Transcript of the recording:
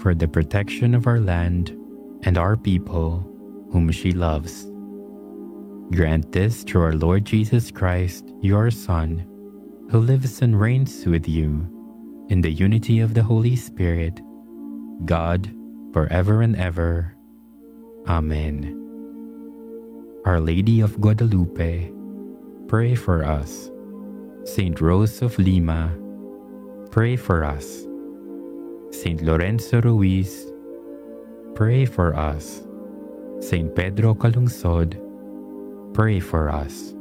for the protection of our land and our people whom she loves. Grant this through our Lord Jesus Christ, your Son, who lives and reigns with you in the unity of the Holy Spirit, God, forever and ever. Amen. Our Lady of Guadalupe, pray for us. Saint Rose of Lima, pray for us. Saint Lorenzo Ruiz, pray for us. Saint Pedro Calungsod, pray for us.